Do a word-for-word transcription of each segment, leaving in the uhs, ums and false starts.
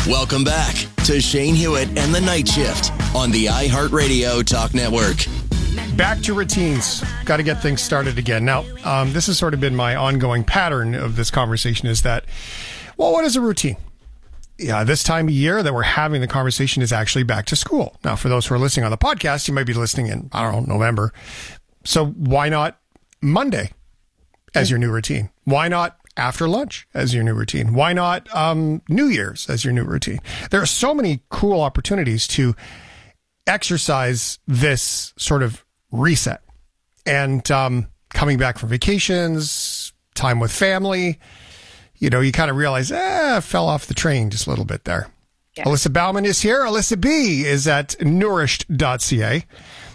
Welcome back to Shane Hewitt and the Night Shift on the iHeartRadio Talk Network. Back to routines. Got to get things started again. Now, um, this has sort of been my ongoing pattern of this conversation is that, well, what is a routine? Yeah, this time of year that we're having the conversation is actually back to school. Now, for those who are listening on the podcast, you might be listening in, I don't know, November. So why not Monday as your new routine? Why not after lunch as your new routine? Why not um, New Year's as your new routine? There are so many cool opportunities to exercise this sort of reset. And um, coming back from vacations, time with family, you know, you kind of realize, eh, I fell off the train just a little bit there. Yeah. Alyssa Bauman is here. Alyssa B is at nourished dot c a.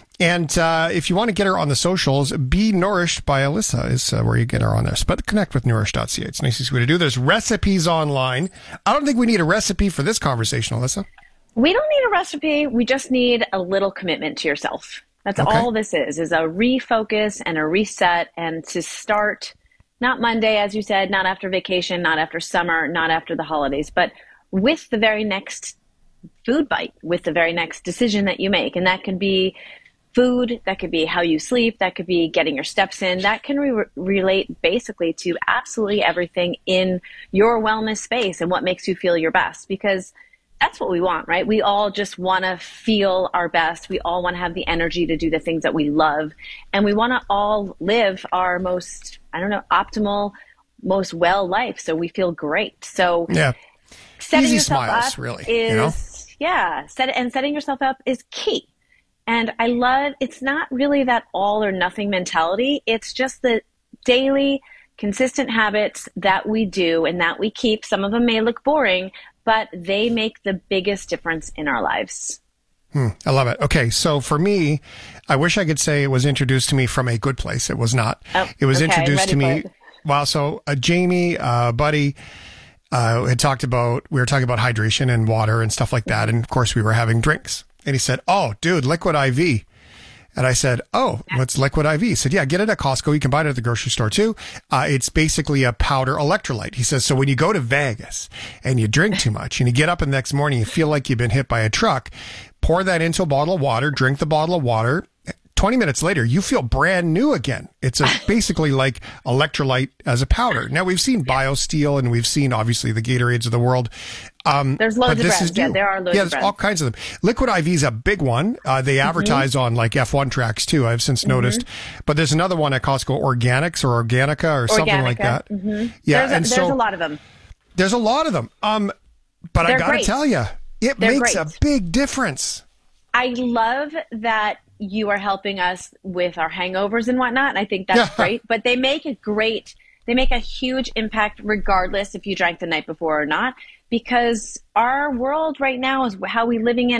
And uh, if you want to get her on the socials, Be Nourished by Alyssa is uh, where you get her on there. But connect with nourished dot c a. It's the nicest way to do. There's recipes online. I don't think we need a recipe for this conversation, Alyssa. We don't need a recipe. We just need a little commitment to yourself. That's okay. All this is, is a refocus and a reset, and to start not Monday, as you said, not after vacation, not after summer, not after the holidays, but with the very next food bite, with the very next decision that you make. And that can be food, that could be how you sleep, that could be getting your steps in, that can re- relate basically to absolutely everything in your wellness space and what makes you feel your best, because that's what we want, right? We all just want to feel our best. We all want to have the energy to do the things that we love. And we want to all live our most, I don't know, optimal, most well life. So we feel great. So yeah. setting Easy yourself smiles, up really, is, you know? yeah, set, and setting yourself up is key. And I love, it's not really that all or nothing mentality. It's just the daily, consistent habits that we do and that we keep. Some of them may look boring, but they make the biggest difference in our lives. Hmm, I love it. Okay, so for me, I wish I could say it was introduced to me from a good place. It was not. Oh, it was okay, introduced to me. it. Well, so uh, Jamie, uh, buddy, uh, had talked about, we were talking about hydration and water and stuff like that. And of course, we were having drinks. And he said, oh, dude, Liquid I V. And I said, oh, what's Liquid I V? He said, yeah, get it at Costco. You can buy it at the grocery store too. Uh, it's basically a powder electrolyte. He says, so when you go to Vegas and you drink too much and you get up the next morning, you feel like you've been hit by a truck, pour that into a bottle of water, drink the bottle of water. twenty minutes later, you feel brand new again. It's a, basically like electrolyte as a powder. Now, we've seen BioSteel and we've seen, obviously, the Gatorades of the world. Um, there's loads of brands. Yeah, there are loads yeah, of brands. Yeah, there's all kinds of them. Liquid I V is a big one. Uh, they advertise mm-hmm. on like F one tracks too, I've since mm-hmm. noticed. But there's another one at Costco, Organics or Organica or Organica. something like that. Mm-hmm. Yeah, there's a, and there's so a lot of them. There's a lot of them. Um, but They're I got to great. tell you, it They're makes great. a big difference. I love that you are helping us with our hangovers and whatnot. And I think that's Yeah. great. But they make a great, they make a huge impact regardless if you drank the night before or not, because our world right now is how we living in